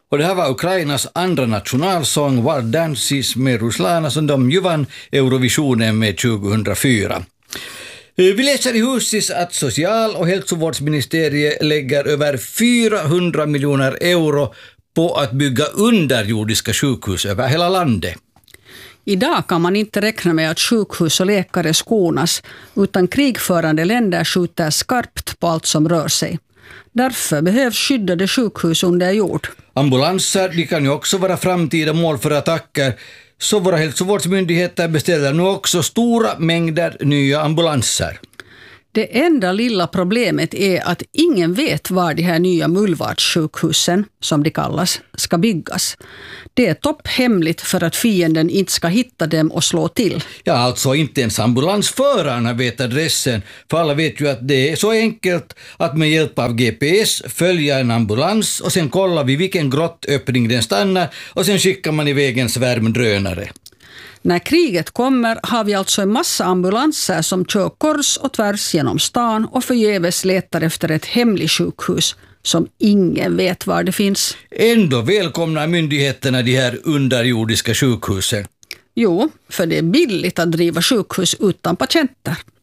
Och det här var Ukrainas andra nationalsång What Dances med Ruslana som de ju vann Eurovisionen med 2004. Vi läser i Husis att social- och hälsovårdsministeriet lägger över 400 miljoner euro på att bygga underjordiska sjukhus över hela landet. Idag kan man inte räkna med att sjukhus och läkare skonas, utan krigförande länder skjuter skarpt på allt som rör sig. Därför behövs skyddade sjukhus under jord. Ambulanser, de kan ju också vara framtida mål för attacker, så våra hälsovårdsmyndigheter beställer nu också stora mängder nya ambulanser. Det enda lilla problemet är att ingen vet var de här nya mullvardssjukhusen, som de kallas, ska byggas. Det är topphemligt för att fienden inte ska hitta dem och slå till. Ja, alltså inte ens ambulansförarna vet adressen, för alla vet ju att det är så enkelt att med hjälp av GPS följa en ambulans och sen kolla vid vilken grottöppning den stannar och sen skickar man iväg en svärmdrönare. När kriget kommer har vi alltså en massa ambulanser som kör kors och tvärs genom stan och förgäves letar efter ett hemligt sjukhus som ingen vet var det finns. Ändå välkomnar myndigheterna de här underjordiska sjukhusen. Jo, för det är billigt att driva sjukhus utan patienter.